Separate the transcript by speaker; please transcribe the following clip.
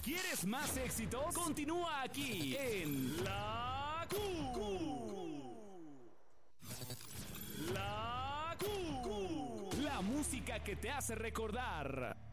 Speaker 1: ¿Quieres más éxitos? Continúa aquí en La La música que te hace recordar.